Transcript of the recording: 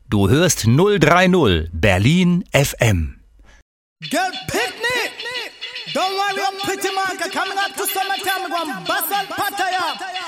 Du hörst 030 Berlin FM. Girl, picnic! Don't worry, I'm pretty man, coming up to summertime, I'm going to bust out Pattaya.